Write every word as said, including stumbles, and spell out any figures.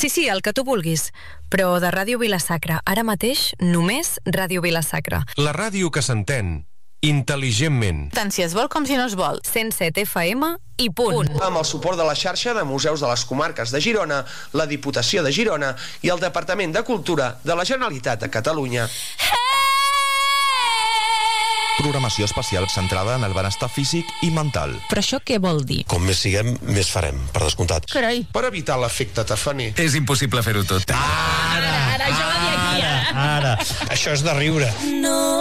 Sí, sí, el que tu vulguis. Però de Ràdio Vila-sacra, ara mateix, només Ràdio Vila-sacra. La ràdio que s'entén intel·ligentment. Tant si es vol com si no es vol. cent set F M i punt. Amb el suport de la xarxa de museus de les comarques de Girona, la Diputació de Girona i el Departament de Cultura de la Generalitat de Catalunya. Programació especial centrada en el benestar físic i mental. Però això què vol dir? Com més siguem, més farem, per descomptat. Carai. Per evitar l'efecte tafaner. És impossible fer-ho tot. Ara, ara, això va dir aquí, Ara, això és de riure. No.